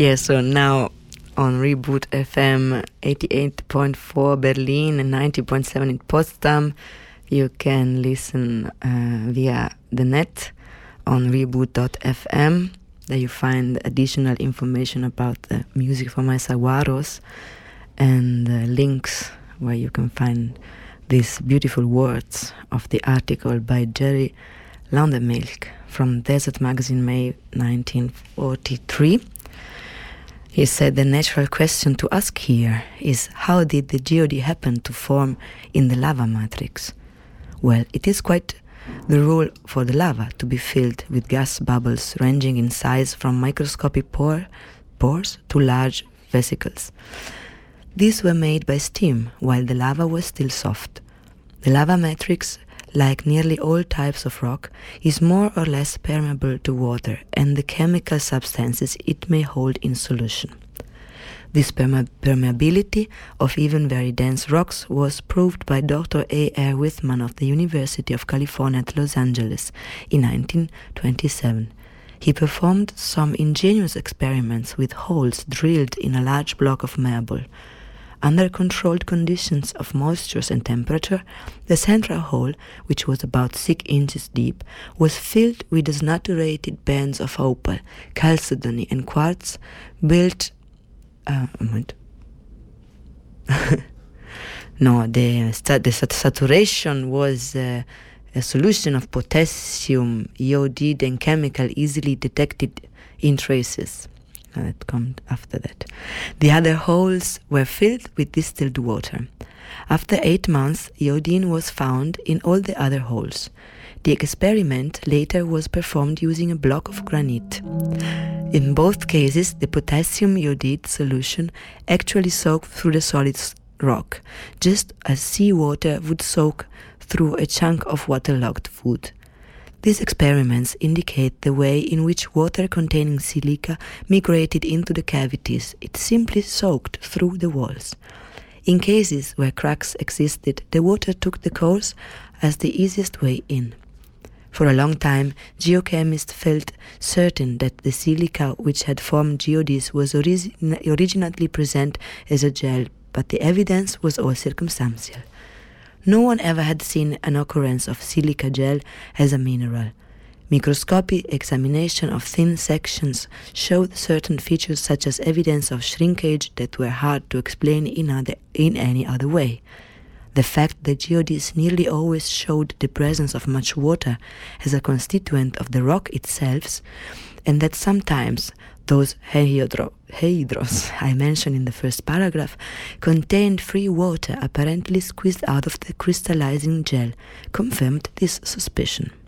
Yeah, so now on Reboot FM 88.4 Berlin and 90.7 in Potsdam, you can listen via the net on reboot.fm. There you find additional information about the music from my Saguaros and links where you can find these beautiful words of the article by Jerry Landermilk from Desert Magazine, May 1943. He said the natural question to ask here is, how did the geode happen to form in the lava matrix? Well, it is quite the rule for the lava to be filled with gas bubbles ranging in size from microscopic pores to large vesicles. These were made by steam while the lava was still soft. The lava matrix, like nearly all types of rock, is more or less permeable to water and the chemical substances it may hold in solution. This permeability of even very dense rocks was proved by Dr. A. R. Whitman of the University of California at Los Angeles in 1927. He performed some ingenious experiments with holes drilled in a large block of marble. Under controlled conditions of moisture and temperature, the central hole, which was about 6 inches deep, was filled with the snaturated bands of opal, chalcedony, and quartz built. The saturation was a solution of potassium, iodide, and chemical easily detected in traces. That comes after that. The other holes were filled with distilled water. After 8 months, iodine was found in all the other holes. The experiment later was performed using a block of granite. In both cases, the potassium iodide solution actually soaked through the solid rock, just as seawater would soak through a chunk of waterlogged wood. These experiments indicate the way in which water-containing silica migrated into the cavities. It simply soaked through the walls. In cases where cracks existed, the water took the course as the easiest way in. For a long time, geochemists felt certain that the silica which had formed geodes was originally present as a gel, but the evidence was all circumstantial. No one ever had seen an occurrence of silica gel as a mineral. Microscopic examination of thin sections showed certain features such as evidence of shrinkage that were hard to explain in any other way. The fact that geodes nearly always showed the presence of much water as a constituent of the rock itself, and that sometimes those hydros I mentioned in the first paragraph contained free water apparently squeezed out of the crystallizing gel, confirmed this suspicion.